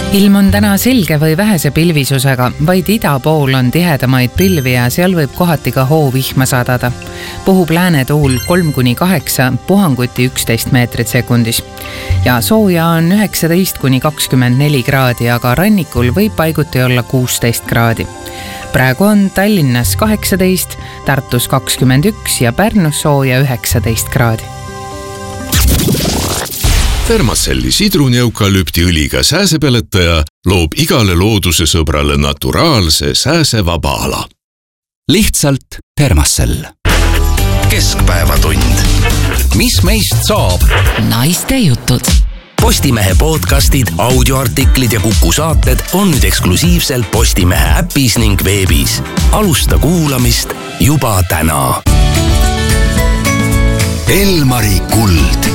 Ilm on täna selge või vähese pilvisusega, vaid ida pool on tihedamaid pilvi ja seal võib kohati ka hoovihma sadada. Puhub läänetuul 3-8, puhanguti 11 meetrit sekundis. Ja sooja on 19-24 kraadi, aga rannikul võib paiguti olla 16 kraadi. Praegu on Tallinnas 18, Tartus 21 ja Pärnus sooja 19 kraadi. Thermacelli sidruneukalüptiõliga sääsepeletaja loob igale looduse sõbrale naturaalse sääsevaba ala. Lihtsalt Thermacell. Keskpäevatund. Mis meist saab? Naiste jutud. Postimehe podcastid, audioartiklid ja Kuku saated on nüüd eksklusiivselt Postimehe äpis ning veebis. Alusta kuulamist juba täna. Elmari kuld.